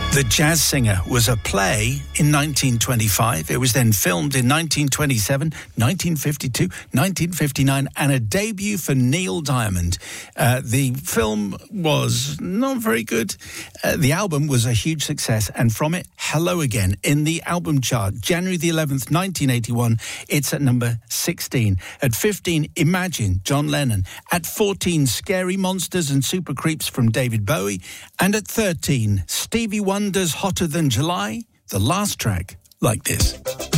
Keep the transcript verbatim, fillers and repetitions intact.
The Jazz Singer was a play in nineteen twenty-five. It was then filmed in nineteen twenty-seven, nineteen fifty-two, nineteen fifty-nine, and a debut for Neil Diamond. Uh, the film was not very good. Uh, the album was a huge success, and from it, Hello Again, in the album chart, January the eleventh, nineteen eighty-one, it's at number sixteen. At fifteen, Imagine, John Lennon. At fourteen, Scary Monsters and Super Creeps from David Bowie. And at thirteen, Stevie Wonder's Hotter Than July, the last track, like this.